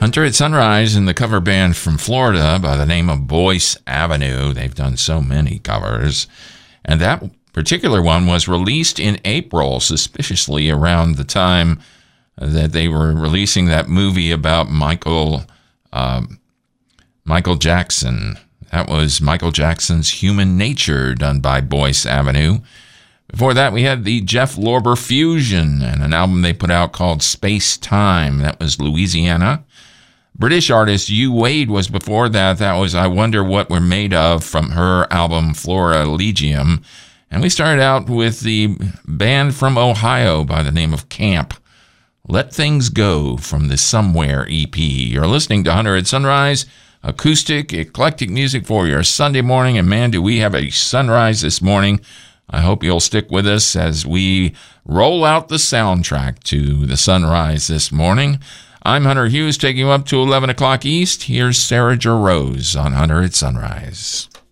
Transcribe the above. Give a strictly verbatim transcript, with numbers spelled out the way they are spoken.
Hunter at Sunrise and the cover band from Florida by the name of Boyce Avenue. They've done so many covers. And that particular one was released in April, suspiciously around the time that they were releasing that movie about Michael um, Michael Jackson. That was Michael Jackson's Human Nature, done by Boyce Avenue. Before that, we had the Jeff Lorber Fusion and an album they put out called Space Time. That was Louisiana. British artist Hugh Wade was before that. That was I Wonder What We're Made Of from her album Flora Legium. And we started out with the band from Ohio by the name of Camp. Let Things Go from the Somewhere E P. You're listening to Hunter at Sunrise, acoustic, eclectic music for your Sunday morning. And man, do we have a sunrise this morning. I hope you'll stick with us as we roll out the soundtrack to the sunrise this morning. I'm Hunter Hughes, taking you up to eleven o'clock East. Here's Sarah Jarosz on Hunter at Sunrise.